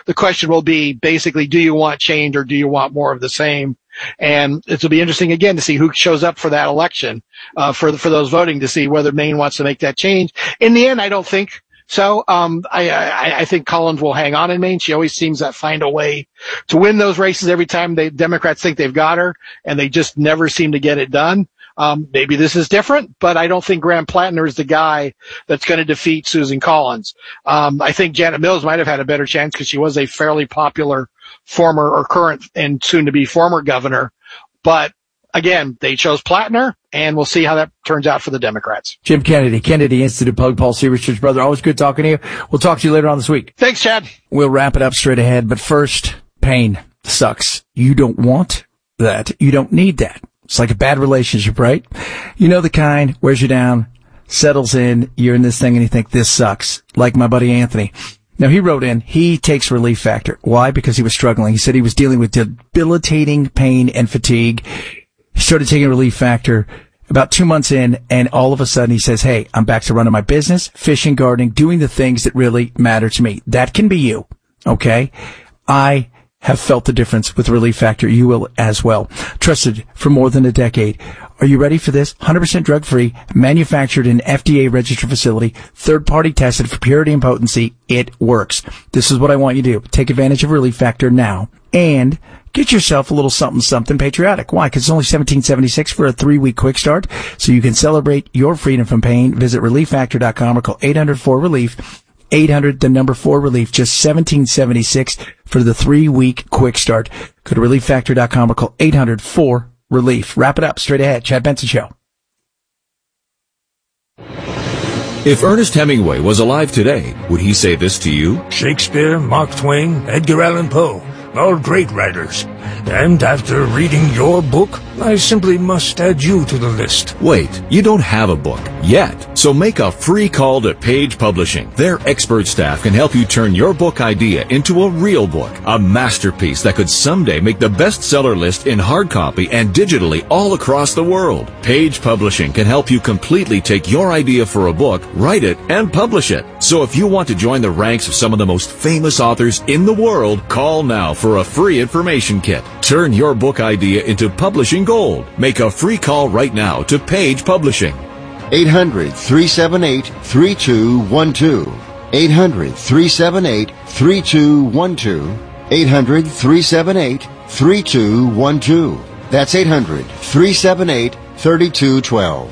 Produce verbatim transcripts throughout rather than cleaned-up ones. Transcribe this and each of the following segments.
the question will be basically, do you want change or do you want more of the same? And it'll be interesting again to see who shows up for that election, uh, for, for those voting to see whether Maine wants to make that change. In the end, I don't think so. Um, I, I, I think Collins will hang on in Maine. She always seems to find a way to win those races every time the Democrats think they've got her, and they just never seem to get it done. Um, maybe this is different, but I don't think Graham Plattner is the guy that's going to defeat Susan Collins. Um, I think Janet Mills might have had a better chance because she was a fairly popular former or current and soon to be former governor. But again, they chose Plattner, and we'll see how that turns out for the Democrats. Jim Kennedy, Kennedy Institute Public Policy Research, brother. Always good talking to you. We'll talk to you later on this week. Thanks, Chad. We'll wrap it up straight ahead. But first, pain sucks. You don't want that. You don't need that. It's like a bad relationship, right? You know the kind, wears you down, settles in, you're in this thing and you think this sucks. Like my buddy Anthony. Now he wrote in, he takes Relief Factor. Why? Because he was struggling. He said he was dealing with debilitating pain and fatigue. He started taking Relief Factor about two months in, and all of a sudden he says, hey, I'm back to running my business, fishing, gardening, doing the things that really matter to me. That can be you. Okay? I have felt the difference with Relief Factor. You will as well. Trusted for more than a decade. Are you ready for this? one hundred percent drug-free, manufactured in an F D A-registered facility, third-party tested for purity and potency. It works. This is what I want you to do. Take advantage of Relief Factor now and get yourself a little something-something patriotic. Why? Because it's only seventeen seventy-six for a three-week quick start, so you can celebrate your freedom from pain. Visit relief factor dot com or call eight hundred four relief. eight hundred, the number four relief, just seventeen seventy-six for the three-week quick start. Go to relief factor dot com or call eight hundred four relief. Wrap it up straight ahead. Chad Benson Show. If Ernest Hemingway was alive today, would he say this to you? Shakespeare, Mark Twain, Edgar Allan Poe, all great writers. And after reading your book, I simply must add you to the list. Wait, you don't have a book yet. So make a free call to Page Publishing. Their expert staff can help you turn your book idea into a real book, a masterpiece that could someday make the bestseller list in hard copy and digitally all across the world. Page Publishing can help you completely take your idea for a book, write it, and publish it. So if you want to join the ranks of some of the most famous authors in the world, call now for a free information kit. Turn your book idea into publishing gold. Make a free call right now to Page Publishing. eight hundred, three seven eight, three two one two. eight hundred, three seven eight, three two one two. eight hundred, three seven eight, three two one two. That's eight hundred, three seven eight, three two one two.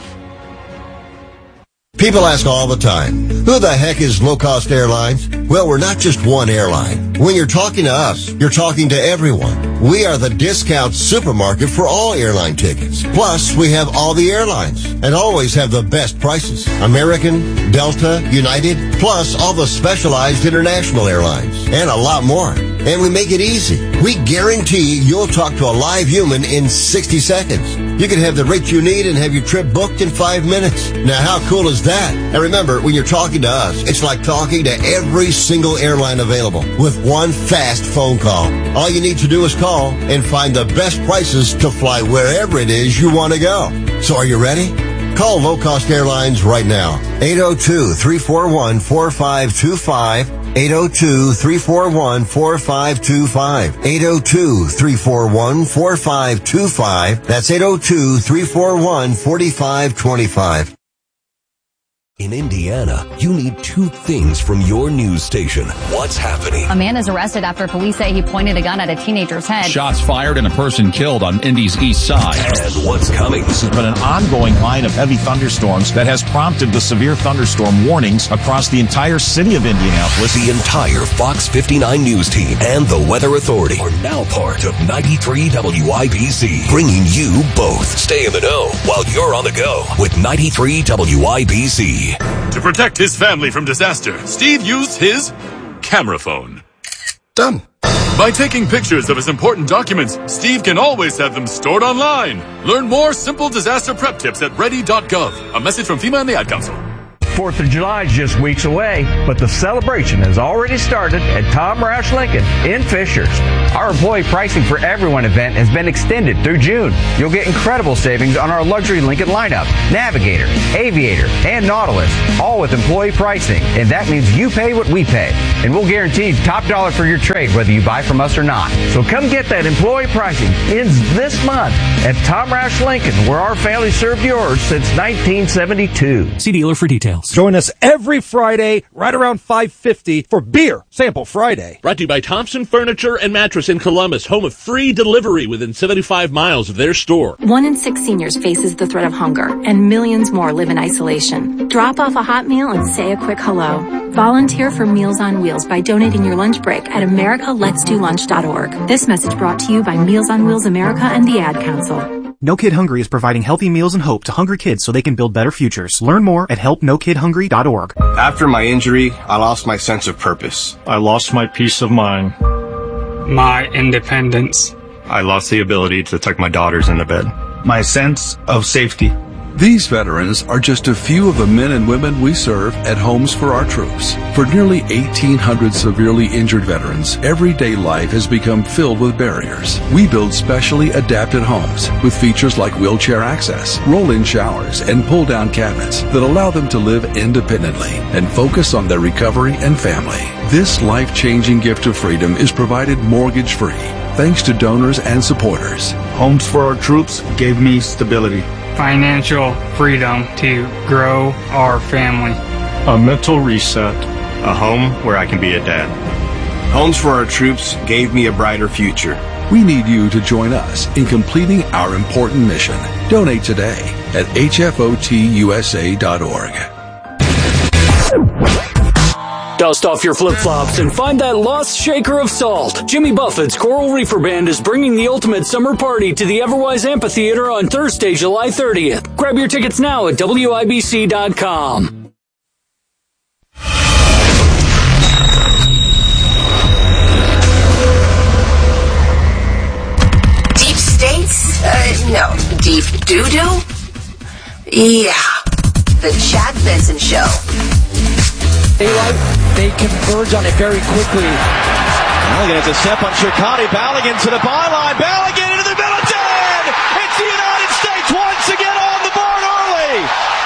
People ask all the time, who the heck is Low Cost Airlines? Well, we're not just one airline. When you're talking to us, you're talking to everyone. We are the discount supermarket for all airline tickets. Plus, we have all the airlines and always have the best prices. American, Delta, United, plus all the specialized international airlines and a lot more. And we make it easy. We guarantee you'll talk to a live human in sixty seconds. You can have the rate you need and have your trip booked in five minutes. Now, how cool is that? And remember, when you're talking to us, it's like talking to every single airline available with one fast phone call. All you need to do is call and find the best prices to fly wherever it is you want to go. So are you ready? Call Low Cost Airlines right now. eight oh two, three four one, four five two five. eight oh two, three four one, four five two five. eight oh two, three four one, four five two five. That's eight oh two, three four one, four five two five. In Indiana, you need two things from your news station. What's happening? A man is arrested after police say he pointed a gun at a teenager's head. Shots fired and a person killed on Indy's east side. And what's coming? This has been an ongoing line of heavy thunderstorms that has prompted the severe thunderstorm warnings across the entire city of Indianapolis. The entire Fox fifty-nine news team and the Weather Authority are now part of ninety-three W I B C, bringing you both. Stay in the know while you're on the go with ninety-three W I B C. To protect his family from disaster, Steve used his camera phone. Done. By taking pictures of his important documents, Steve can always have them stored online. Learn more simple disaster prep tips at ready dot gov. A message from FEMA and the Ad Council. fourth of July is just weeks away, but the celebration has already started at Tom Roush Lincoln in Fishers. Our employee pricing for everyone event has been extended through June. You'll get incredible savings on our luxury Lincoln lineup, Navigator, Aviator, and Nautilus, all with employee pricing. And that means you pay what we pay. And we'll guarantee top dollar for your trade, whether you buy from us or not. So come get that employee pricing. Ends this month at Tom Roush Lincoln, where our family served yours since nineteen seventy-two. See dealer for details. Join us every Friday right around five fifty for Beer Sample Friday. Brought to you by Thompson Furniture and Mattress in Columbus, home of free delivery within seventy-five miles of their store. One in six seniors faces the threat of hunger, and millions more live in isolation. Drop off a hot meal and say a quick hello. Volunteer for Meals on Wheels by donating your lunch break at america lets do lunch dot org. This message brought to you by Meals on Wheels America and the Ad Council. No Kid Hungry is providing healthy meals and hope to hungry kids so they can build better futures. Learn more at help no kid hungry dot org. After my injury, I lost my sense of purpose. I lost my peace of mind. My independence. I lost the ability to tuck my daughters into bed. My sense of safety. These veterans are just a few of the men and women we serve at Homes for Our Troops. For nearly eighteen hundred severely injured veterans, everyday life has become filled with barriers. We build specially adapted homes with features like wheelchair access, roll-in showers, and pull-down cabinets that allow them to live independently and focus on their recovery and family. This life-changing gift of freedom is provided mortgage-free thanks to donors and supporters. Homes for Our Troops gave me stability. Financial freedom to grow our family. A mental reset. A home where I can be a dad. Homes for Our Troops gave me a brighter future. We need you to join us in completing our important mission. Donate today at H F O T U S A dot org. Dust off your flip-flops and find that lost shaker of salt. Jimmy Buffett's Coral Reefer Band is bringing the ultimate summer party to the Everwise Amphitheater on Thursday, July thirtieth. Grab your tickets now at W I B C dot com. Deep states? Uh, no. Deep doo-doo? Yeah. The Chad Benson Show. Daylight, they converge on it very quickly. Balogun has a step on Shirkani. Balogun to the byline. Balogun into the middle. Dead! It's the United States once again on the board early.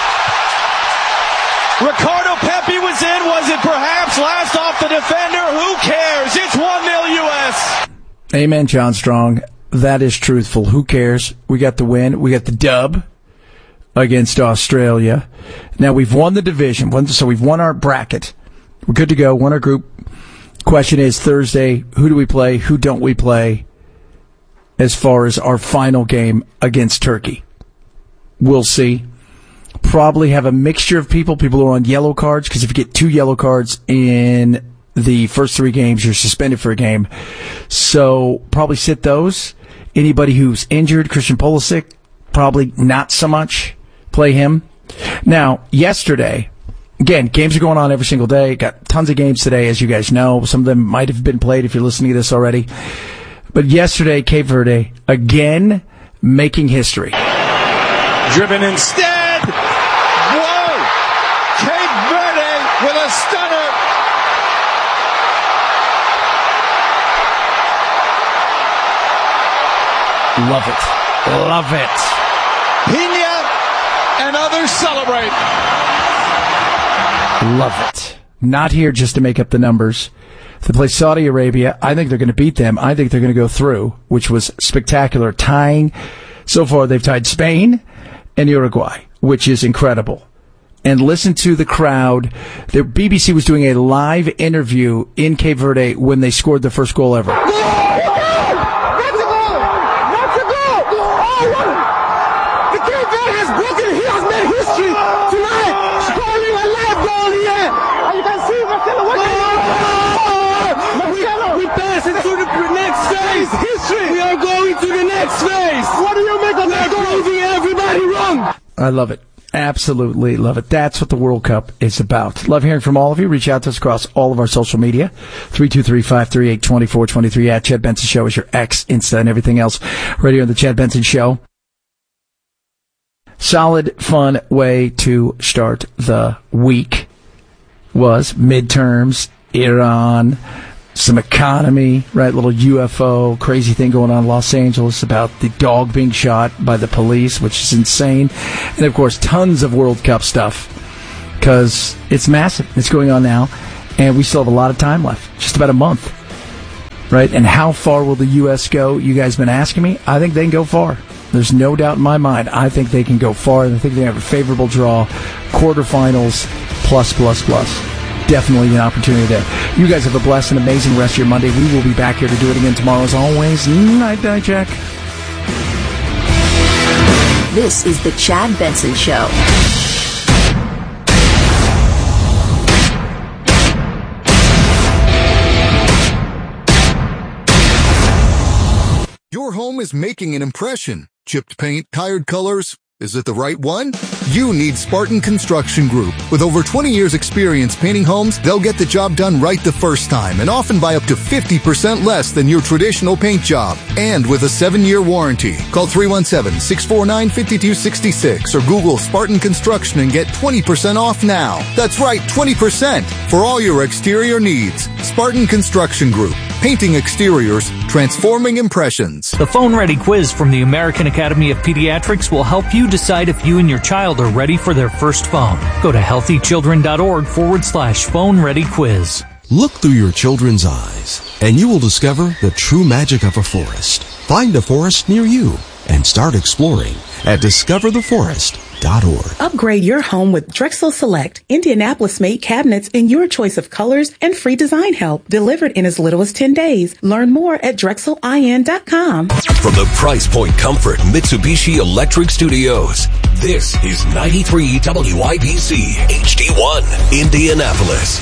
Ricardo Pepi was in. Was it perhaps last off the defender? Who cares? It's one nil U S. Amen, John Strong. That is truthful. Who cares? We got the win. We got the dub against Australia. Now we've won the division, so we've won our bracket. We're good to go, won our group. Question is Thursday, who do we play, who don't we play as far as our final game against Turkey? We'll see. Probably have a mixture of people, people who are on yellow cards, because if you get two yellow cards in the first three games, you're suspended for a game. So probably sit those. Anybody who's injured, Christian Pulisic, probably not so much. Play him. Now, yesterday, again, games are going on every single day. Got tons of games today, as you guys know. Some of them might have been played if you're listening to this already. But yesterday, Cape Verde, again, making history. Driven instead. Whoa! Cape Verde with a stunner. Love it. Love it. Pina and others celebrate. Love it. Not here just to make up the numbers. They play Saudi Arabia. I think they're going to beat them. I think they're going to go through, which was spectacular. Tying. So far, they've tied Spain and Uruguay, which is incredible. And listen to the crowd. The B B C was doing a live interview in Cape Verde when they scored the first goal ever. I love it. Absolutely love it. That's what the World Cup is about. Love hearing from all of you. Reach out to us across all of our social media. three two three, five three eight, two four two three at Chad Benson Show is your X, Insta, and everything else. Right here on the Chad Benson Show. solid, fun way to start the week was midterms, Iran, some economy, right? Little U F O, crazy thing going on in Los Angeles about the dog being shot by the police, which is insane. And, of course, tons of World Cup stuff because it's massive. It's going on now, and we still have a lot of time left, just about a month, right? And how far will the U S go? You guys been asking me. I think they can go far. There's no doubt in my mind. I think they can go far, and I think they have a favorable draw, quarterfinals, plus, plus, plus. Definitely an opportunity there. You guys have a blessed and amazing rest of your Monday. We will be back here to do it again tomorrow as always. Night, night, Jack. This is the Chad Benson Show. Your home is making an impression. Chipped paint, tired colors. Is it the right one? You need Spartan Construction Group. With over twenty years experience painting homes, they'll get the job done right the first time and often by up to fifty percent less than your traditional paint job. And with a seven-year warranty. Call three one seven, six four nine, five two six six or Google Spartan Construction and get twenty percent off now. That's right, twenty percent for all your exterior needs. Spartan Construction Group. Painting exteriors, transforming impressions. The Phone Ready quiz from the American Academy of Pediatrics will help you decide if you and your child are ready for their first phone. Go to healthychildren.org forward slash phone ready quiz. Look through your children's eyes, and you will discover the true magic of a forest. Find a forest near you and start exploring at discover the forest dot org. Upgrade your home with Drexel Select, Indianapolis-made cabinets in your choice of colors and free design help, delivered in as little as ten days. Learn more at drexel I N dot com. From the Price Point Comfort Mitsubishi Electric Studios, this is ninety-three W I B C H D one, Indianapolis.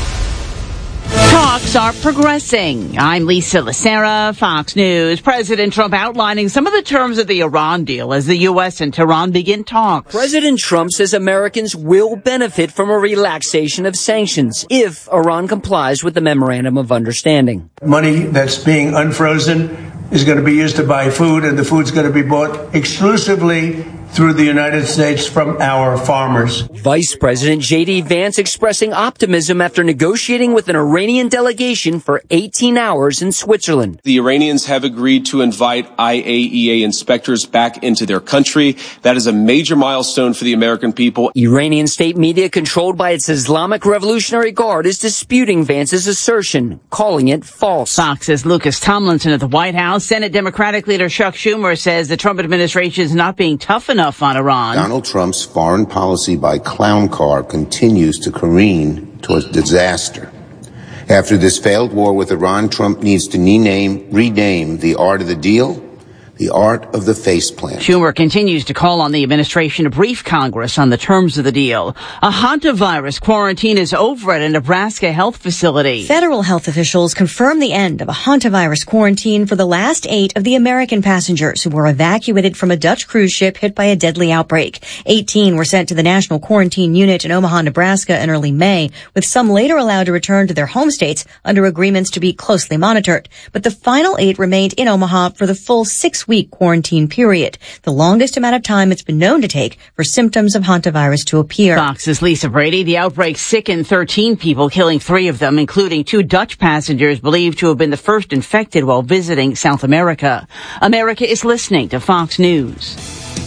Talks are progressing. I'm Lisa Lacera, Fox News. President Trump outlining some of the terms of the Iran deal as the U S and Tehran begin talks. President Trump says Americans will benefit from a relaxation of sanctions if Iran complies with the Memorandum of Understanding. Money that's being unfrozen is going to be used to buy food, and the food's going to be bought exclusively through the United States from our farmers. Vice President J D Vance expressing optimism after negotiating with an Iranian delegation for eighteen hours in Switzerland. The Iranians have agreed to invite I A E A inspectors back into their country. That is a major milestone for the American people. Iranian state media controlled by its Islamic Revolutionary Guard is disputing Vance's assertion, calling it false. Fox's Lucas Tomlinson at the White House. Senate Democratic leader Chuck Schumer says the Trump administration is not being tough enough on Iran. Donald Trump's foreign policy by clown car continues to careen towards disaster. After this failed war with Iran, Trump needs to rename, rename the art of the deal, the art of the face plant. Schumer continues to call on the administration to brief Congress on the terms of the deal. A hantavirus quarantine is over at a Nebraska health facility. Federal health officials confirmed the end of a hantavirus quarantine for the last eight of the American passengers who were evacuated from a Dutch cruise ship hit by a deadly outbreak. eighteen were sent to the National Quarantine Unit in Omaha, Nebraska in early May, with some later allowed to return to their home states under agreements to be closely monitored. But the final eight remained in Omaha for the full six week quarantine period, the longest amount of time it's been known to take for symptoms of hantavirus to appear. Fox's Lisa Brady. The outbreak sickened thirteen people, killing three of them, including two Dutch passengers believed to have been the first infected while visiting South America. America is listening to Fox News.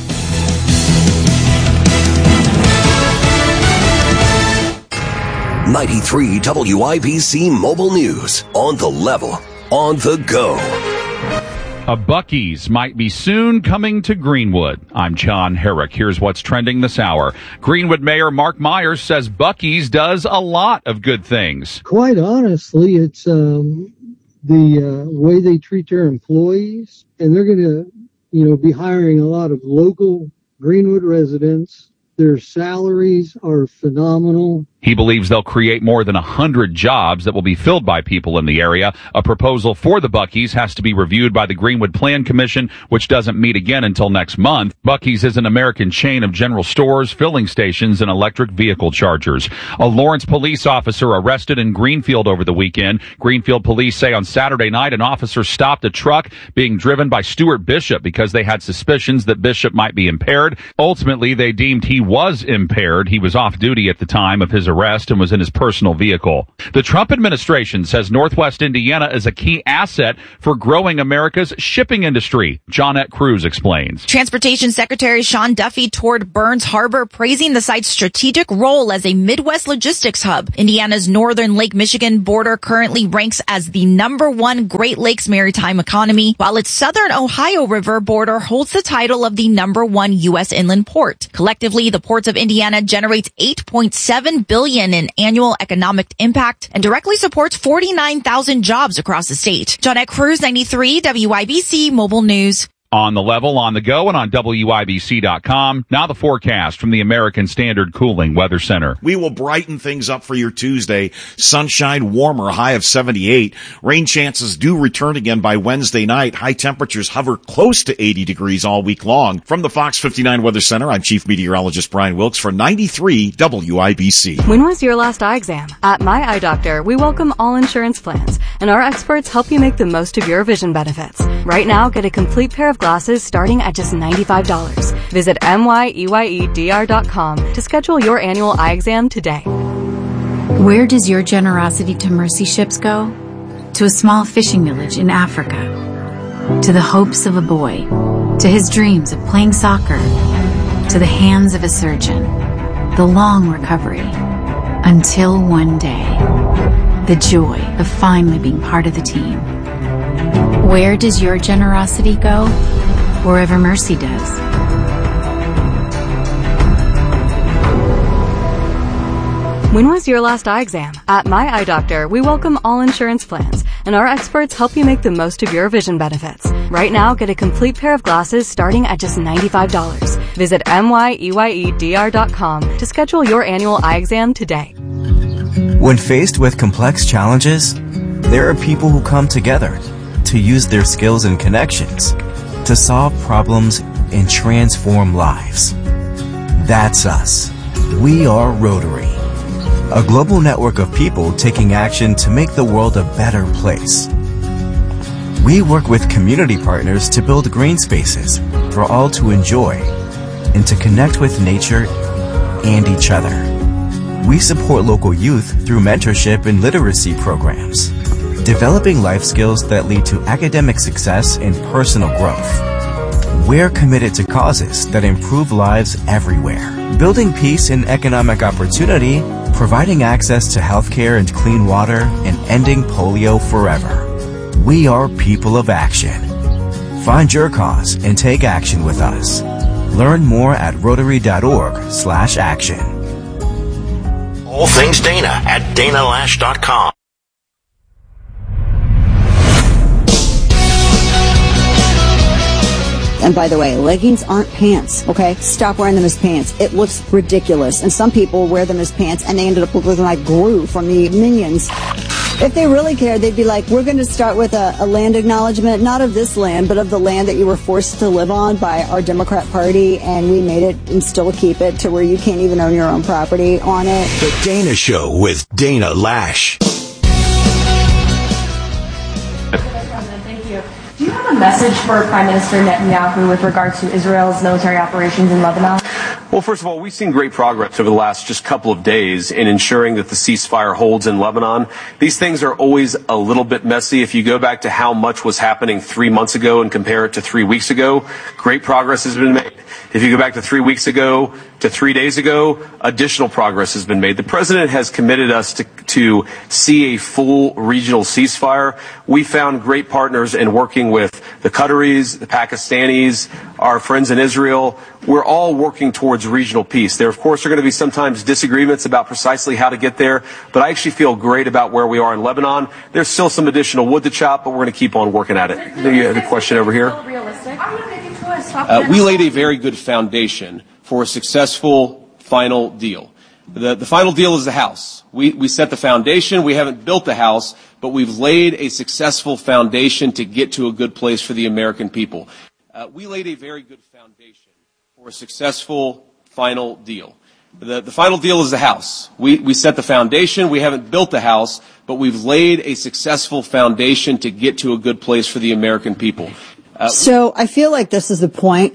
ninety-three W I B C Mobile News. On the level, on the go. A Buc-ee's might be soon coming to Greenwood. I'm John Herrick. Here's what's trending this hour. Greenwood Mayor Mark Myers says Buc-ee's does a lot of good things. Quite honestly, it's um, the uh, way they treat their employees, and they're going to, you know, be hiring a lot of local Greenwood residents Their salaries are phenomenal. He believes they'll create more than one hundred jobs that will be filled by people in the area. A proposal for the Buc-ee's has to be reviewed by the Greenwood Plan Commission, which doesn't meet again until next month. Buc-ee's is an American chain of general stores, filling stations, and electric vehicle chargers. A Lawrence police officer arrested in Greenfield over the weekend. Greenfield police say on Saturday night an officer stopped a truck being driven by Stuart Bishop because they had suspicions that Bishop might be impaired. Ultimately, they deemed he was impaired. He was off duty at the time of his arrest and was in his personal vehicle. The Trump administration says Northwest Indiana is a key asset for growing America's shipping industry. Johnette Cruz explains. Transportation Secretary Sean Duffy toured Burns Harbor, praising the site's strategic role as a Midwest logistics hub. Indiana's northern Lake Michigan border currently ranks as the number one Great Lakes maritime economy, while its southern Ohio River border holds the title of the number one U S inland port. Collectively, the ports of Indiana generates eight point seven billion dollars in annual economic impact and directly supports forty-nine thousand jobs across the state. Johnette Cruz, ninety-three W I B C Mobile News. On the level, on the go, and on W I B C dot com. Now the forecast from the American Standard Cooling Weather Center. We will brighten things up for your Tuesday. Sunshine, warmer, high of seventy-eight. Rain chances do return again by Wednesday night. High temperatures hover close to eighty degrees all week long. From the Fox fifty-nine Weather Center, I'm Chief Meteorologist Brian Wilkes for ninety-three W I B C. When was your last eye exam? At My Eye Doctor, we welcome all insurance plans, and our experts help you make the most of your vision benefits. Right now, get a complete pair of glasses starting at just ninety-five dollars. Visit M Y E Y E D R dot com to schedule your annual eye exam today. Where does your generosity to mercy ships go? To a small fishing village in Africa. To the hopes of a boy. To his dreams of playing soccer. To the hands of a surgeon. The long recovery. Until one day. The joy of finally being part of the team. Where does your generosity go? Wherever mercy does. When was your last eye exam? At My Eye Doctor, we welcome all insurance plans, and our experts help you make the most of your vision benefits. Right now, get a complete pair of glasses starting at just ninety-five dollars. Visit M Y E Y E D R dot com to schedule your annual eye exam today. When faced with complex challenges, there are people who come together to use their skills and connections to solve problems and transform lives. That's us. We are Rotary, a global network of people taking action to make the world a better place. We work with community partners to build green spaces for all to enjoy and to connect with nature and each other. We support local youth through mentorship and literacy programs, developing life skills that lead to academic success and personal growth. We're committed to causes that improve lives everywhere, building peace and economic opportunity, providing access to healthcare and clean water, and ending polio forever. We are people of action. Find your cause and take action with us. Learn more at rotary.org slash action. All things Dana at dana lash dot com. And by the way, leggings aren't pants, okay? Stop wearing them as pants. It looks ridiculous. And some people wear them as pants and they ended up looking like Gru from the Minions. If they really cared, they'd be like, we're going to start with a, a land acknowledgement, not of this land, but of the land that you were forced to live on by our Democrat Party, and we made it and still keep it to where you can't even own your own property on it. The Dana Show with Dana Lash. Do you have a message for Prime Minister Netanyahu with regard to Israel's military operations in Lebanon? Well, first of all, we've seen great progress over the last just couple of days in ensuring that the ceasefire holds in Lebanon. These things are always a little bit messy. If you go back to how much was happening three months ago and compare it to three weeks ago, great progress has been made. If you go back to three weeks ago to three days ago, additional progress has been made. The president has committed us to, to see a full regional ceasefire. We found great partners in working with the Qataris, the Pakistanis, our friends in Israel. We're all working towards regional peace. There, of course, are going to be sometimes disagreements about precisely how to get there, but I actually feel great about where we are in Lebanon. There's still some additional wood to chop, but we're going to keep on working at it. You had a question over here. Realistic. I'm going to make a choice. Uh, we laid a very good foundation for a successful final deal. The, the final deal is the house. We, we set the foundation. We haven't built the house, but we've laid a successful foundation to get to a good place for the American people. Uh, we laid a very good foundation for a successful final deal. The, the final deal is the house. We, we set the foundation. We haven't built the house, but we've laid a successful foundation to get to a good place for the American people. Uh, so I feel like this is the point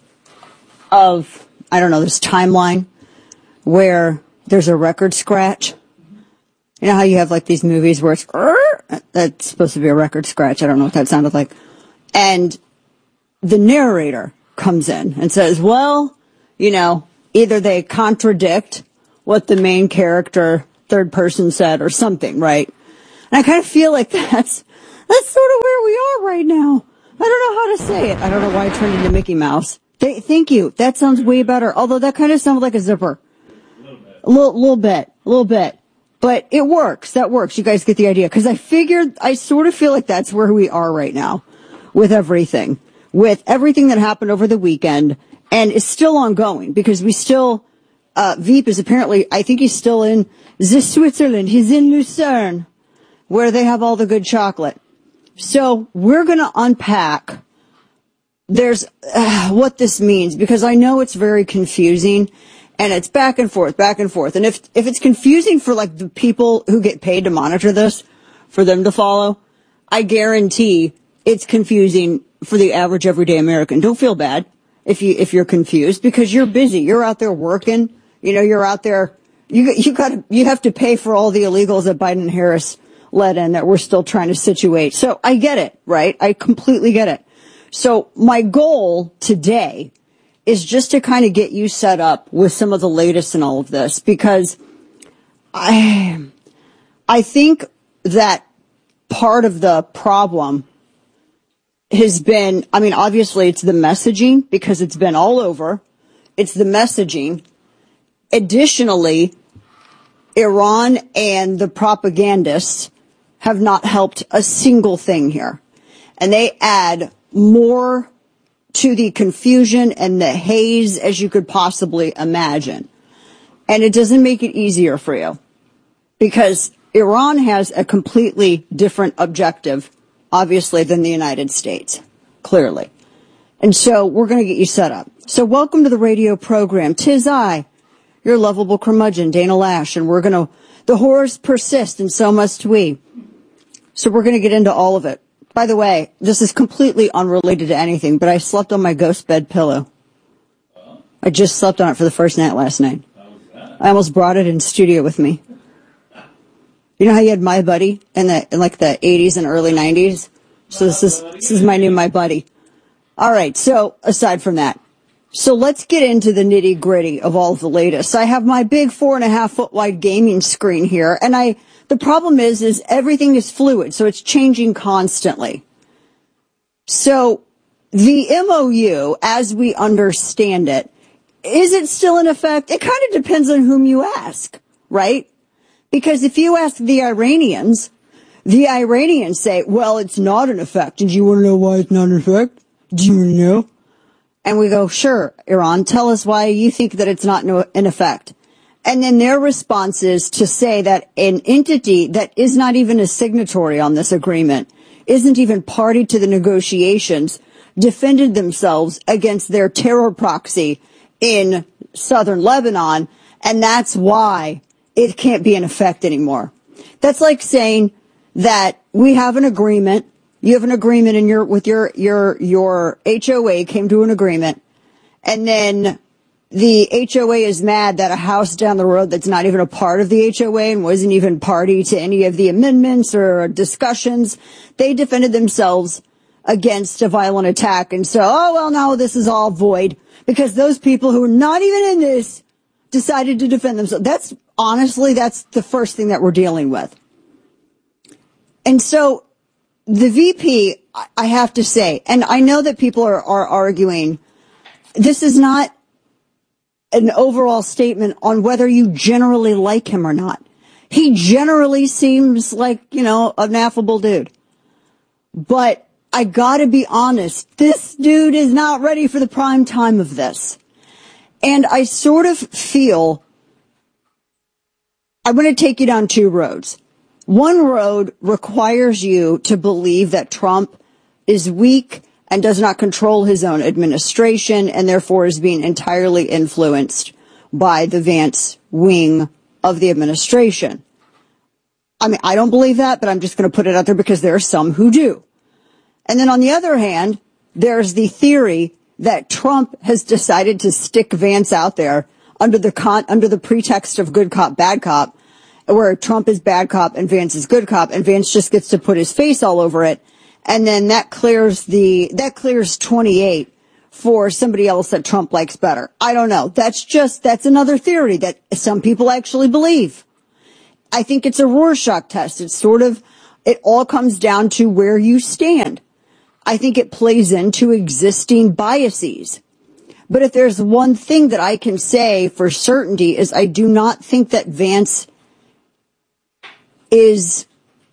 of, I don't know, this timeline where there's a record scratch. You know how you have like these movies where it's, that's supposed to be a record scratch. I don't know what that sounded like. And the narrator comes in and says, well, you know, either they contradict what the main character, third person said or something, right? And I kind of feel like that's, that's sort of where we are right now. I don't know how to say it. I don't know why I turned into Mickey Mouse. Th- thank you. That sounds way better. Although that kind of sounded like a zipper. A little, little bit, a little bit. But it works. That works. You guys get the idea. Because I figured, I sort of feel like that's where we are right now with everything. With everything that happened over the weekend. And it's still ongoing because we still, uh, Veep is apparently, I think he's still in the Switzerland. He's in Lucerne where they have all the good chocolate. So we're going to unpack there's uh, what this means because I know it's very confusing. And it's back and forth, back and forth. And if if it's confusing for like the people who get paid to monitor this, for them to follow, I guarantee it's confusing for the average everyday American. Don't feel bad if you if you're confused because you're busy. You're out there working. You know, you're out there. You you got you have to pay for all the illegals that Biden and Harris let in that we're still trying to situate. So I get it, right? I completely get it. So my goal today is just to kind of get you set up with some of the latest in all of this because I, I think that part of the problem has been, I mean, obviously it's the messaging because it's been all over. It's the messaging. Additionally, Iran and the propagandists have not helped a single thing here. And they add more to the confusion and the haze as you could possibly imagine. And it doesn't make it easier for you because Iran has a completely different objective, obviously, than the United States, clearly. And so we're going to get you set up. So welcome to the radio program. 'Tis I, your lovable curmudgeon, Dana Lash, and we're going to, the horrors persist and so must we. So we're going to get into all of it. By the way, this is completely unrelated to anything, but I slept on my ghost bed pillow. I just slept on it for the first night last night. I almost brought it in studio with me. You know how you had My Buddy in the in like the eighties and early nineties? So this is this is my new My Buddy. All right, so aside from that, so let's get into the nitty gritty of all of the latest. I have my big four and a half foot wide gaming screen here, and I. The problem is, is everything is fluid, so it's changing constantly. So the M O U, as we understand it, is it still in effect? It kind of depends on whom you ask, right? Because if you ask the Iranians, the Iranians say, well, it's not in effect. And do you want to know why it's not in effect? Do you want to know? And we go, sure, Iran, tell us why you think that it's not in effect. And then their response is to say that an entity that is not even a signatory on this agreement, isn't even party to the negotiations, defended themselves against their terror proxy in southern Lebanon, and that's why it can't be in effect anymore. That's like saying that we have an agreement, you have an agreement in your, with your, your, your H O A came to an agreement, and then the H O A is mad that a house down the road that's not even a part of the H O A and wasn't even party to any of the amendments or discussions, they defended themselves against a violent attack. And so, oh, well, now this is all void because those people who are not even in this decided to defend themselves. That's honestly, that's the first thing that we're dealing with. And so the V P, I have to say, and I know that people are, are arguing, this is not an overall statement on whether you generally like him or not. He generally seems like, you know, an affable dude. But I gotta be honest, this dude is not ready for the prime time of this. And I sort of feel I'm going to take you down two roads. One road requires you to believe that Trump is weak and does not control his own administration and therefore is being entirely influenced by the Vance wing of the administration. I mean, I don't believe that, but I'm just going to put it out there because there are some who do. And then on the other hand, there's the theory that Trump has decided to stick Vance out there under the con- under the pretext of good cop, bad cop, where Trump is bad cop and Vance is good cop, and Vance just gets to put his face all over it. And then that clears the, that clears twenty-eight for somebody else that Trump likes better. I don't know. That's just, that's another theory that some people actually believe. I think it's a Rorschach test. It's sort of, it all comes down to where you stand. I think it plays into existing biases. But if there's one thing that I can say for certainty is I do not think that Vance is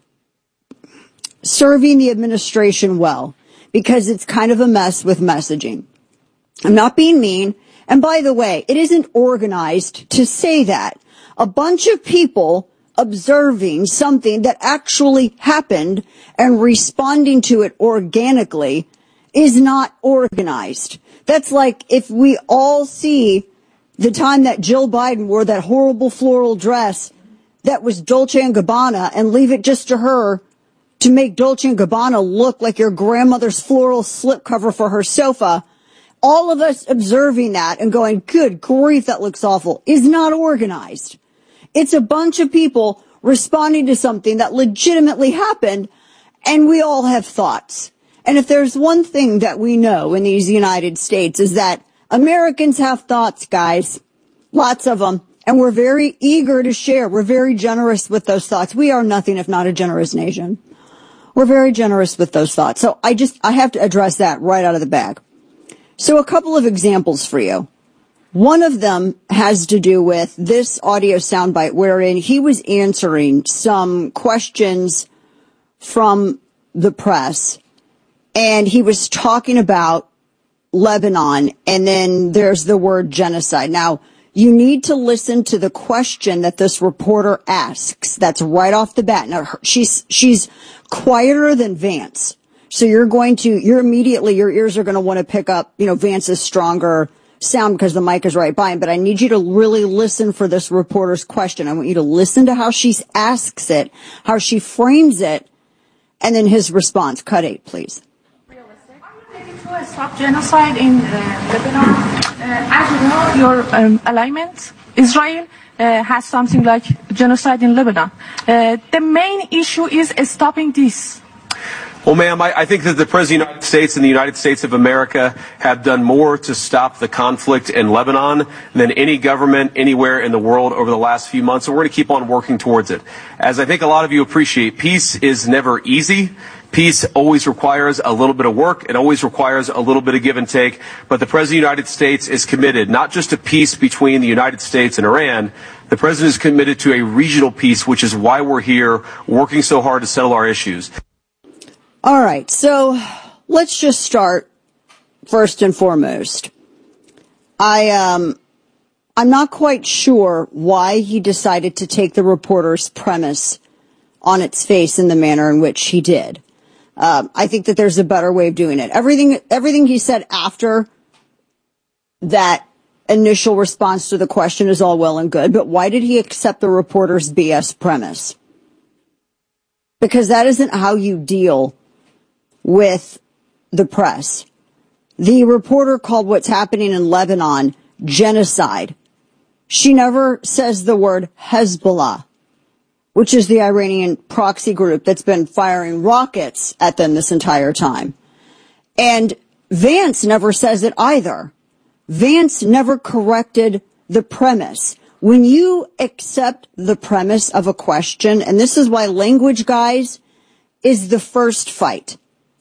serving the administration well, because it's kind of a mess with messaging. I'm not being mean. And by the way, it isn't organized to say that. A bunch of people observing something that actually happened and responding to it organically is not organized. That's like if we all see the time that Jill Biden wore that horrible floral dress that was Dolce and Gabbana and leave it just to her to make Dolce and Gabbana look like your grandmother's floral slipcover for her sofa. All of us observing that and going, good grief, that looks awful, is not organized. It's a bunch of people responding to something that legitimately happened, and we all have thoughts. And if there's one thing that we know in these United States is that Americans have thoughts, guys. Lots of them. And we're very eager to share. We're very generous with those thoughts. We are nothing if not a generous nation. We're very generous with those thoughts. So I just, I have to address that right out of the bag. So a couple of examples for you. One of them has to do with this audio soundbite wherein he was answering some questions from the press, and he was talking about Lebanon, and then there's the word genocide. Now, you need to listen to the question that this reporter asks. That's right off the bat. Now, she's, she's quieter than Vance. So you're going to, you're immediately, your ears are going to want to pick up, you know, Vance's stronger sound because the mic is right by him. But I need you to really listen for this reporter's question. I want you to listen to how she asks it, how she frames it, and then his response. Cut eight, please. To stop genocide in uh, Lebanon. Uh, as you know, your um, alignment, Israel, uh, has something like genocide in Lebanon. Uh, the main issue is stopping this. Well, ma'am, I, I think that the President of the United States and the United States of America have done more to stop the conflict in Lebanon than any government anywhere in the world over the last few months, and we're going to keep on working towards it. As I think a lot of you appreciate, peace is never easy. Peace always requires a little bit of work. It always requires a little bit of give and take. But the President of the United States is committed not just to peace between the United States and Iran. The President is committed to a regional peace, which is why we're here working so hard to settle our issues. All right, so let's just start first and foremost. I, um, I'm not quite sure why he decided to take the reporter's premise on its face in the manner in which he did. Um, I think that there's a better way of doing it. Everything, everything he said after that initial response to the question is all well and good, but why did he accept the reporter's B S premise? Because that isn't how you deal with the press. The reporter called what's happening in Lebanon genocide. She never says the word Hezbollah, which is the Iranian proxy group that's been firing rockets at them this entire time. And Vance never says it either. Vance never corrected the premise. When you accept the premise of a question, and this is why language, guys, is the first fight.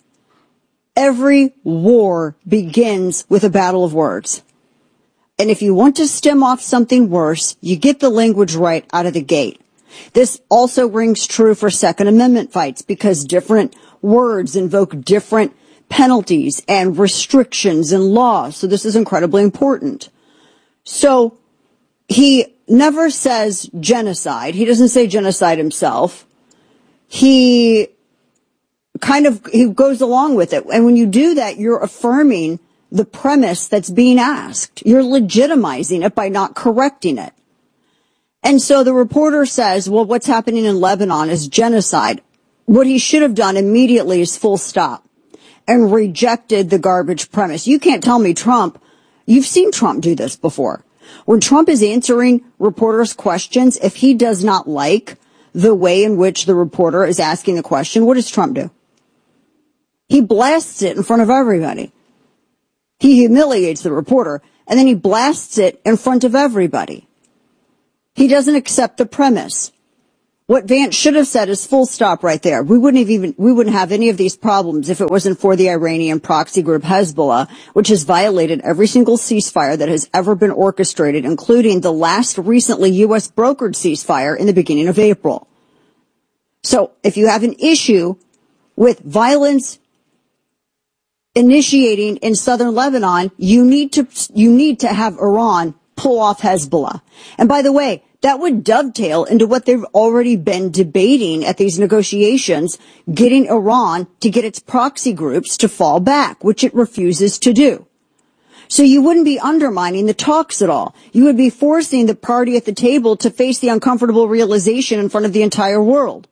Every war begins with a battle of words. And if you want to stem off something worse, you get the language right out of the gate. This also rings true for Second Amendment fights because different words invoke different penalties and restrictions and laws. So this is incredibly important. So he never says genocide. He doesn't say genocide himself. He kind of, he goes along with it. And when you do that, you're affirming the premise that's being asked. You're legitimizing it by not correcting it. And so the reporter says, well, what's happening in Lebanon is genocide. What he should have done immediately is full stop and rejected the garbage premise. You can't tell me Trump, you've seen Trump do this before. When Trump is answering reporters' questions, if he does not like the way in which the reporter is asking the question, what does Trump do? He blasts it in front of everybody. He humiliates the reporter, and then he blasts it in front of everybody. He doesn't accept the premise. What Vance should have said is full stop right there. We wouldn't have even, we wouldn't have any of these problems if it wasn't for the Iranian proxy group Hezbollah, which has violated every single ceasefire that has ever been orchestrated, including the last recently U S brokered ceasefire in the beginning of April. So if you have an issue with violence initiating in southern Lebanon, you need to, you need to have Iran pull off Hezbollah. And by the way, that would dovetail into what they've already been debating at these negotiations, getting Iran to get its proxy groups to fall back, which it refuses to do. So you wouldn't be undermining the talks at all. You would be forcing the party at the table to face the uncomfortable realization in front of the entire world.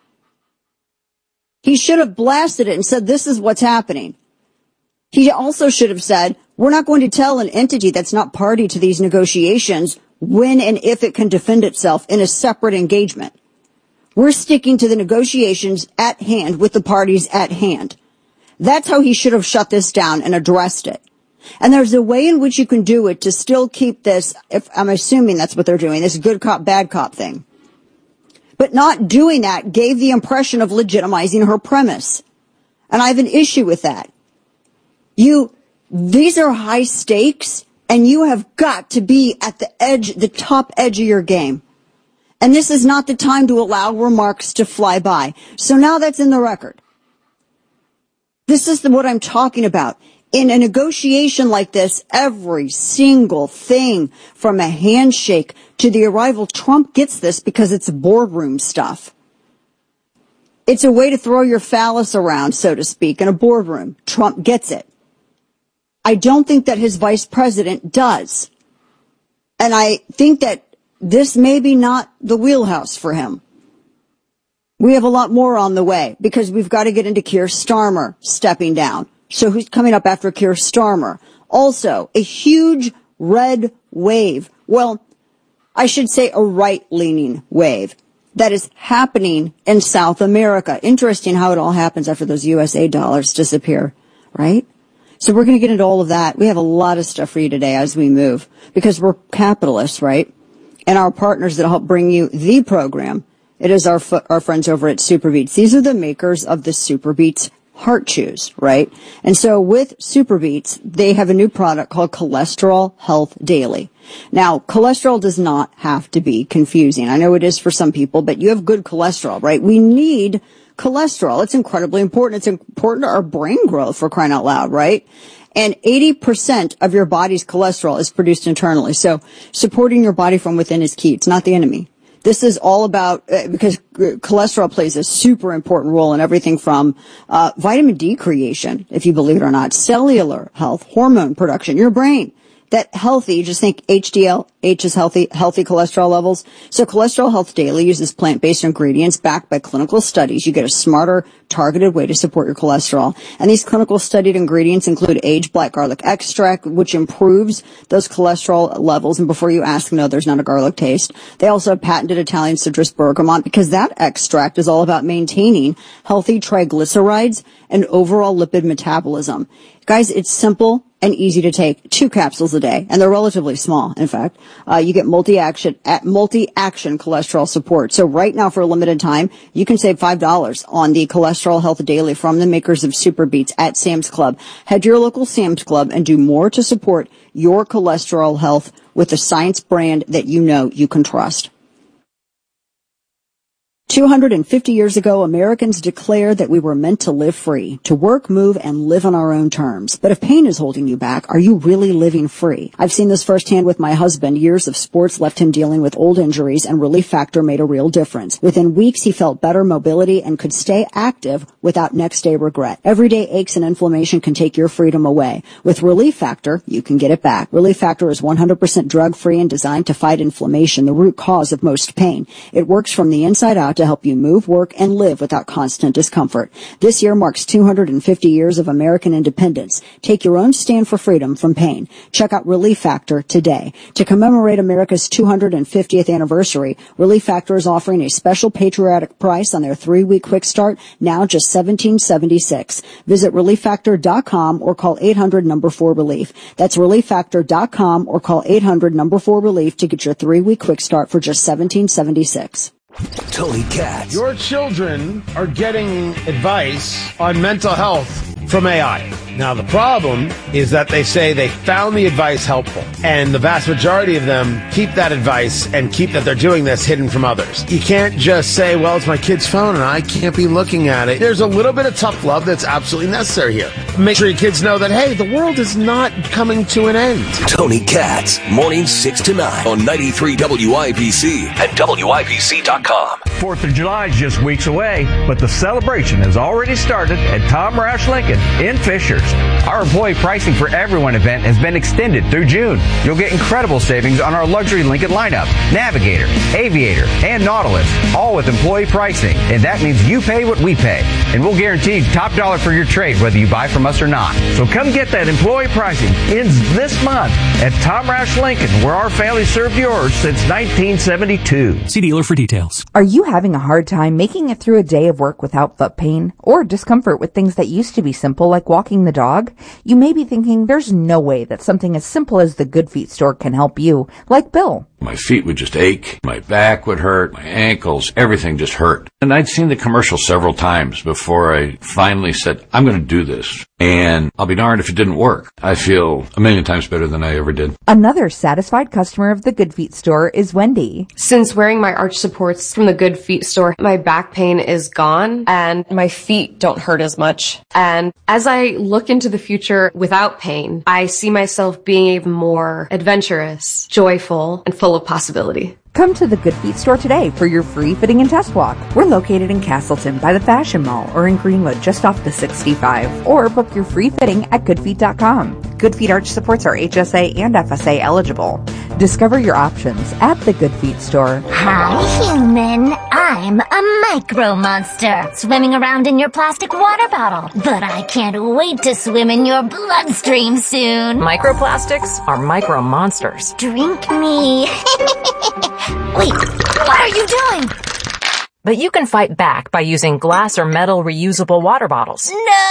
He should have blasted it and said, this is what's happening. He also should have said, we're not going to tell an entity that's not party to these negotiations when and if it can defend itself in a separate engagement. We're sticking to the negotiations at hand with the parties at hand. That's how he should have shut this down and addressed it. And there's a way in which you can do it to still keep this, if I'm assuming that's what they're doing, this good cop, bad cop thing. But not doing that gave the impression of legitimizing her premise. And I have an issue with that. You, these are high stakes, and you have got to be at the edge, the top edge of your game. And this is not the time to allow remarks to fly by. So now that's in the record. This is the, what I'm talking about. In a negotiation like this, every single thing from a handshake to the arrival, Trump gets this because it's boardroom stuff. It's a way to throw your phallus around, so to speak, in a boardroom. Trump gets it. I don't think that his vice president does. And I think that this may be not the wheelhouse for him. We have a lot more on the way because we've got to get into Keir Starmer stepping down. So who's coming up after Keir Starmer? Also, a huge red wave. Well, I should say a right-leaning wave that is happening in South America. Interesting how it all happens after those U S A dollars disappear, right? So we're going to get into all of that. We have a lot of stuff for you today as we move because we're capitalists, right? And our partners that help bring you the program, it is our our friends over at SuperBeets. These are the makers of the SuperBeets Heart Chews, right? And so with SuperBeets, they have a new product called Cholesterol Health Daily. Now, cholesterol does not have to be confusing. I know it is for some people, but you have good cholesterol, right? We need cholesterol. It's incredibly important. It's important to our brain growth, for crying out loud, right? And eighty percent of your body's cholesterol is produced internally. So supporting your body from within is key. It's not the enemy. This is all about, uh, because cholesterol plays a super important role in everything from uh, vitamin D creation, if you believe it or not, cellular health, hormone production, your brain. That healthy, just think H D L, H is healthy, healthy cholesterol levels. So Cholesterol Health Daily uses plant-based ingredients backed by clinical studies. You get a smarter, targeted way to support your cholesterol. And these clinical studied ingredients include aged black garlic extract, which improves those cholesterol levels. And before you ask, no, there's not a garlic taste. They also have patented Italian citrus bergamot because that extract is all about maintaining healthy triglycerides and overall lipid metabolism. Guys, it's simple and easy to take. Two capsules a day, and they're relatively small, in fact. Uh, you get multi-action, multi-action cholesterol support. So right now, for a limited time, you can save five dollars on the Cholesterol Health Daily from the makers of SuperBeets at Sam's Club. Head to your local Sam's Club and do more to support your cholesterol health with the science brand that you know you can trust. two hundred fifty years ago, Americans declared that we were meant to live free, to work, move, and live on our own terms. But if pain is holding you back, are you really living free? I've seen this firsthand with my husband. Years of sports left him dealing with old injuries, and Relief Factor made a real difference. Within weeks, he felt better mobility and could stay active without next day regret. Everyday aches and inflammation can take your freedom away. With Relief Factor, you can get it back. Relief Factor is one hundred percent drug-free and designed to fight inflammation, the root cause of most pain. It works from the inside out to help you move, work, and live without constant discomfort. This year marks two hundred fifty years of American independence. Take your own stand for freedom from pain. Check out Relief Factor today. To commemorate America's two hundred fiftieth anniversary, Relief Factor is offering a special patriotic price on their three-week quick start, now just seventeen seventy-six. Visit relief factor dot com or call eight hundred number four relief. That's relief factor dot com or call eight hundred number four relief to get your three-week quick start for just seventeen seventy-six. Tony Katz. Your children are getting advice on mental health from A I. Now, the problem is that they say they found the advice helpful, and the vast majority of them keep that advice and keep that they're doing this hidden from others. You can't just say, well, it's my kid's phone and I can't be looking at it. There's a little bit of tough love that's absolutely necessary here. Make sure your kids know that, hey, the world is not coming to an end. Tony Katz, mornings six to nine on ninety-three W I B C and W I B C dot com. Fourth of July is just weeks away, but the celebration has already started at Tom Roush Lincoln in Fishers. Our employee pricing for everyone event has been extended through June. You'll get incredible savings on our luxury Lincoln lineup, Navigator, Aviator, and Nautilus, all with employee pricing. And that means you pay what we pay. And we'll guarantee top dollar for your trade whether you buy from us or not. So come get that employee pricing. Ends this month at Tom Roush Lincoln, where our family served yours since nineteen seventy-two. See dealer for details. Are you having a hard time making it through a day of work without foot pain or discomfort with things that used to be simple like walking the dog? You may be thinking there's no way that something as simple as the Good Feet store can help you, like Bill. My feet would just ache, my back would hurt, my ankles, everything just hurt. And I'd seen the commercial several times before I finally said, I'm going to do this. And I'll be darned if it didn't work. I feel a million times better than I ever did. Another satisfied customer of the Good Feet store is Wendy. Since wearing my arch supports from the Good Feet store, my back pain is gone and my feet don't hurt as much. And as I look into the future without pain, I see myself being even more adventurous, joyful, and full of possibility. Come to the Good Feet store today for your free fitting and test walk. We're located in Castleton by the Fashion Mall or in Greenwood just off the sixty-five. Or book your free fitting at good feet dot com. Good Feet arch supports are H S A and F S A eligible. Discover your options at the Good Feet store. Hi, human. I'm a micro monster swimming around in your plastic water bottle. But I can't wait to swim in your bloodstream soon. Microplastics are micro monsters. Drink me. Wait, what are you doing? But you can fight back by using glass or metal reusable water bottles.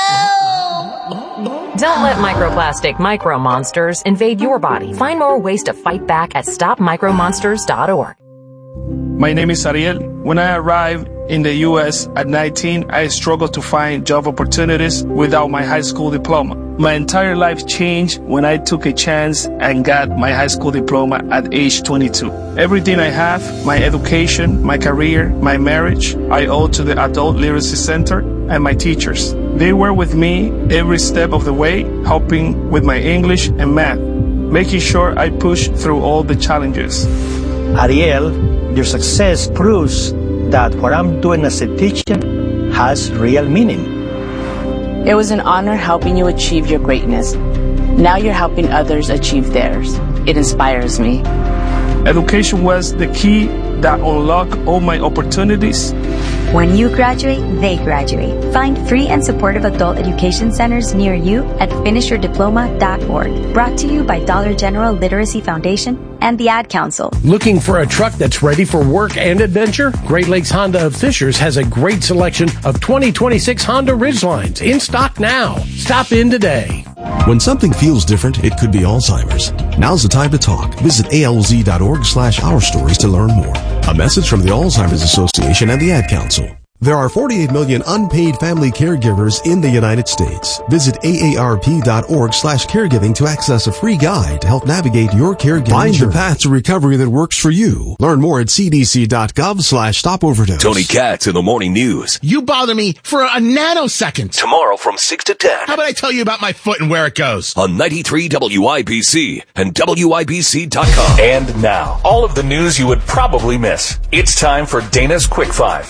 No! Don't let microplastic micro monsters invade your body. Find more ways to fight back at stop micro monsters dot org. My name is Ariel. When I arrived in the U S at nineteen, I struggled to find job opportunities without my high school diploma. My entire life changed when I took a chance and got my high school diploma at age twenty-two. Everything I have, my education, my career, my marriage, I owe to the Adult Literacy Center and my teachers. They were with me every step of the way, helping with my English and math, making sure I pushed through all the challenges. Ariel, your success proves that what I'm doing as a teacher has real meaning. It was an honor helping you achieve your greatness. Now you're helping others achieve theirs. It inspires me. Education was the key that unlocked all my opportunities. When you graduate, they graduate. Find free and supportive adult education centers near you at finish your diploma dot org. Brought to you by Dollar General Literacy Foundation and the Ad Council. Looking for a truck that's ready for work and adventure? Great Lakes Honda of Fishers has a great selection of twenty twenty-six Honda Ridgelines in stock now. Stop in today. When something feels different, it could be Alzheimer's. Now's the time to talk. Visit A L Z dot org slash our stories to learn more. A message from the Alzheimer's Association and the Ad Council. There are forty-eight million unpaid family caregivers in the United States. Visit A A R P dot org slash caregiving to access a free guide to help navigate your caregiving. Find the path to recovery that works for you. Learn more at C D C dot gov slash stop overdose. Tony Katz in the morning news. You bother me for a nanosecond. Tomorrow from six to ten. How about I tell you about my foot and where it goes? On ninety-three W I B C and W I B C dot com. And now, all of the news you would probably miss. It's time for Dana's Quick Five.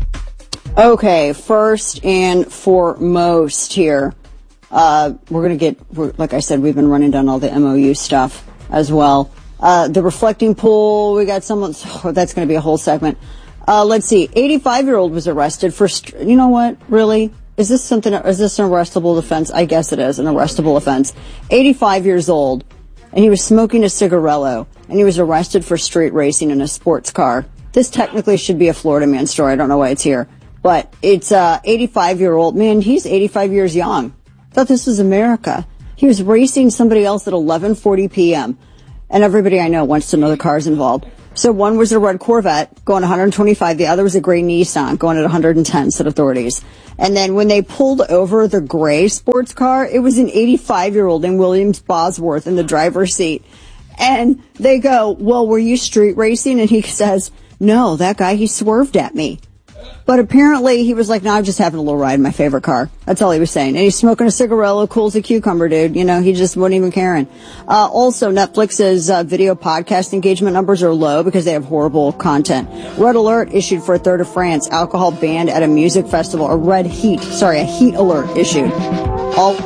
Okay, first and foremost here, uh, we're going to get, we're, like I said, we've been running down all the M O U stuff as well. Uh, the reflecting pool, we got someone, oh, that's going to be a whole segment. Uh, let's see, eighty-five-year-old was arrested for, you know what, really? Is this something, is this an arrestable offense? I guess it is an arrestable offense. eighty-five years old, and he was smoking a cigarello, and he was arrested for street racing in a sports car. This technically should be a Florida man story. I don't know why it's here. But it's a eighty-five-year-old man. He's eighty-five years young. Thought this was America. He was racing somebody else at eleven forty p.m. And everybody I know wants to know the cars involved. So one was a red Corvette going one hundred twenty-five. The other was a gray Nissan going at one hundred ten, said authorities. And then when they pulled over the gray sports car, it was an eighty-five-year-old named Williams Bosworth in the driver's seat. And they go, well, were you street racing? And he says, no, that guy, he swerved at me. But apparently he was like, no, I'm just having a little ride in my favorite car. That's all he was saying. And he's smoking a cigarello, cool as a cucumber, dude. You know, he just wasn't even caring. Uh, also, Netflix's uh, video podcast engagement numbers are low because they have horrible content. Red alert issued for a third of France. Alcohol banned at a music festival. A red heat, sorry, a heat alert issued. All...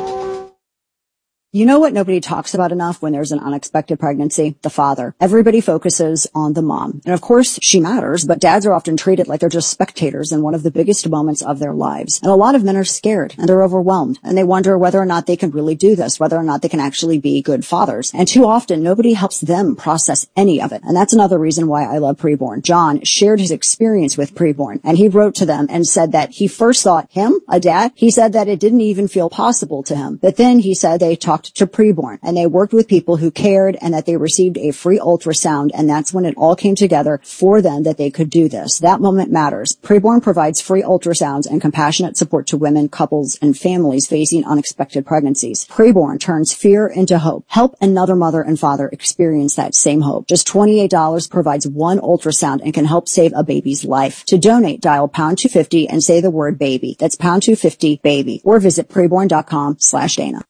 You know what nobody talks about enough when there's an unexpected pregnancy? The father. Everybody focuses on the mom. And of course, she matters, but dads are often treated like they're just spectators in one of the biggest moments of their lives. And a lot of men are scared and they're overwhelmed and they wonder whether or not they can really do this, whether or not they can actually be good fathers. And too often, nobody helps them process any of it. And that's another reason why I love Preborn. John shared his experience with Preborn and he wrote to them and said that he first thought him, a dad, he said that it didn't even feel possible to him. But then he said they talked to Preborn and they worked with people who cared and that they received a free ultrasound, and that's when it all came together for them that they could do this. That moment matters. Preborn provides free ultrasounds and compassionate support to women, couples, and families facing unexpected pregnancies. Preborn turns fear into hope. Help another mother and father experience that same hope. Just twenty-eight dollars provides one ultrasound and can help save a baby's life. To donate, dial pound two fifty and say the word baby. That's pound two fifty baby, or visit preborn.com slash Dana.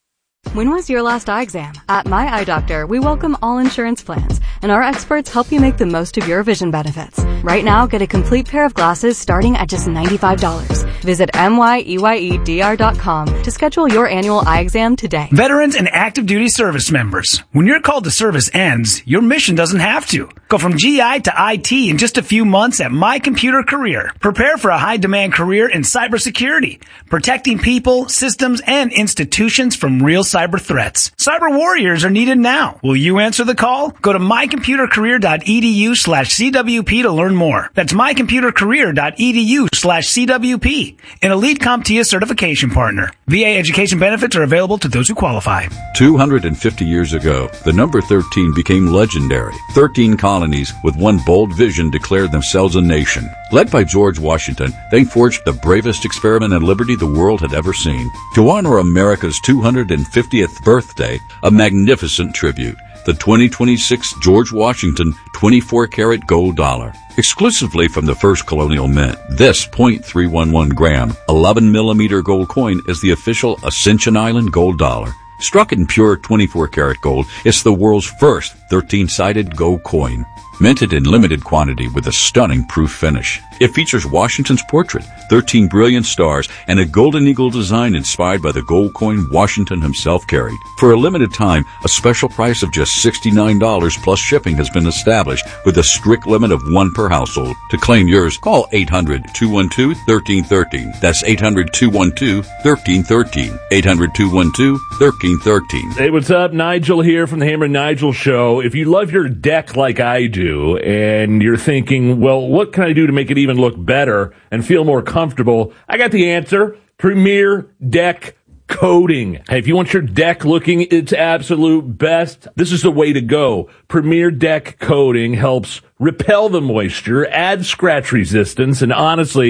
When was your last eye exam? At My Eye Doctor, we welcome all insurance plans, and our experts help you make the most of your vision benefits. Right now, get a complete pair of glasses starting at just ninety-five dollars. Visit M Y E Y E D R dot com to schedule your annual eye exam today. Veterans and active duty service members, when your call to service ends, your mission doesn't have to. Go from G I to I T in just a few months at My Computer Career. Prepare for a high-demand career in cybersecurity, protecting people, systems, and institutions from real cyber threats. Cyber warriors are needed now. Will you answer the call? Go to mycomputercareer.edu slash CWP to learn more. That's mycomputercareer.edu slash CWP. An elite CompTIA certification partner. V A education benefits are available to those who qualify. two hundred fifty years ago, the number thirteen became legendary. thirteen colonies with one bold vision declared themselves a nation. Led by George Washington, they forged the bravest experiment in liberty the world had ever seen. To honor America's two hundred fiftieth birthday, a magnificent tribute. The twenty twenty-six George Washington twenty-four karat gold dollar. Exclusively from the first colonial mint, this point three one one gram, eleven millimeter gold coin is the official Ascension Island gold dollar. Struck in pure twenty-four karat gold, it's the world's first thirteen-sided gold coin. Minted in limited quantity with a stunning proof finish. It features Washington's portrait, thirteen brilliant stars, and a golden eagle design inspired by the gold coin Washington himself carried. For a limited time, a special price of just sixty-nine dollars plus shipping has been established with a strict limit of one per household. To claim yours, call eight hundred, two one two, one three one three. That's eight hundred, two one two, one three one three. eight hundred, two one two, one three one three. Hey, what's up? Nigel here from the Hammer and Nigel Show. If you love your deck like I do, and you're thinking, well, what can I do to make it even look better and feel more comfortable? I got the answer. Premier Deck Coating. Hey, if you want your deck looking its absolute best, this is the way to go. Premier Deck Coating helps repel the moisture, add scratch resistance, and honestly,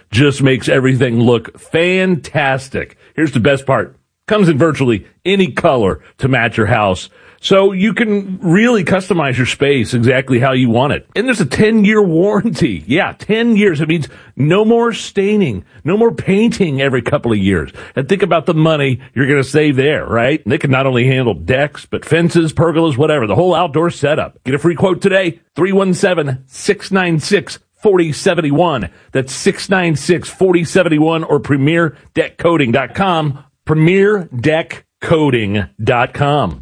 just makes everything look fantastic. Here's the best part. Comes in virtually any color to match your house. So you can really customize your space exactly how you want it. And there's a ten-year warranty. Yeah, ten years. It means no more staining, no more painting every couple of years. And think about the money you're going to save there, right? And they can not only handle decks, but fences, pergolas, whatever, the whole outdoor setup. Get a free quote today, three one seven, six nine six, four oh seven one. That's six nine six, four oh seven one or premier deck coating dot com, premier deck coating dot com.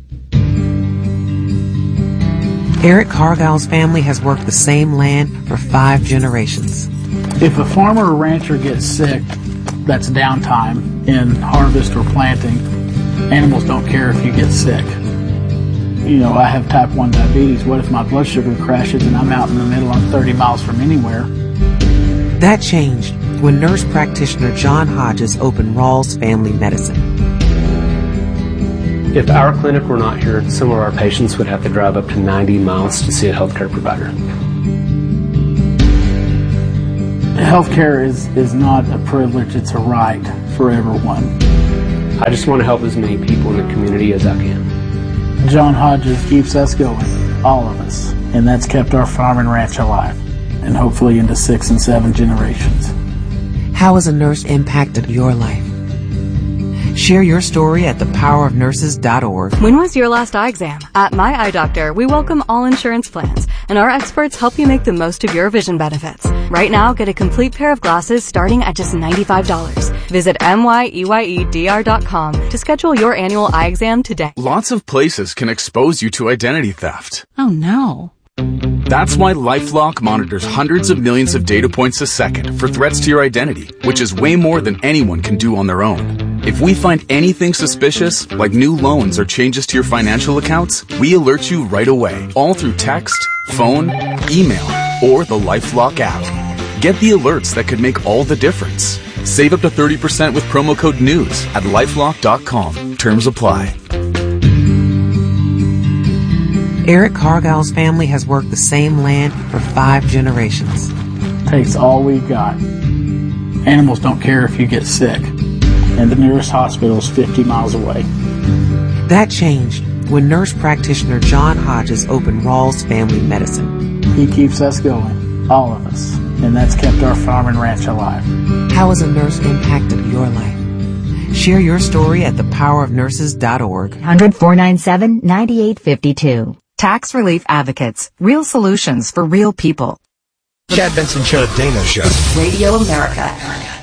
Eric Cargile's family has worked the same land for five generations. If a farmer or rancher gets sick, that's downtime in harvest or planting. Animals don't care if you get sick. You know, I have type one diabetes. What if my blood sugar crashes and I'm out in the middle, I'm thirty miles from anywhere? That changed when nurse practitioner John Hodges opened Rawls Family Medicine. If our clinic were not here, some of our patients would have to drive up to ninety miles to see a healthcare provider. Healthcare is, is not a privilege, it's a right for everyone. I just want to help as many people in the community as I can. John Hodges keeps us going, all of us, and that's kept our farm and ranch alive, and hopefully into six and seven generations. How has a nurse impacted your life? Share your story at the power of nurses dot org. When was your last eye exam? At My Eye Doctor, we welcome all insurance plans, and our experts help you make the most of your vision benefits. Right now, get a complete pair of glasses starting at just ninety-five dollars. Visit M Y E Y E D R dot com to schedule your annual eye exam today. Lots of places can expose you to identity theft. Oh no. That's why LifeLock monitors hundreds of millions of data points a second for threats to your identity, which is way more than anyone can do on their own. If we find anything suspicious, like new loans or changes to your financial accounts, we alert you right away, all through text, phone, email, or the LifeLock app. Get the alerts that could make all the difference. Save up to thirty percent with promo code NEWS at lifelock dot com. Terms apply. Eric Cargile's family has worked the same land for five generations. Takes all we've got. Animals don't care if you get sick, and the nearest hospital is fifty miles away. That changed when nurse practitioner John Hodges opened Rawls Family Medicine. He keeps us going, all of us, and that's kept our farm and ranch alive. How has a nurse impacted your life? Share your story at the power of nurses dot org. one hundred, four nine seven, nine eight five two. Tax Relief Advocates. Real solutions for real people. Chad Benson Show. The Dana Show. Radio America.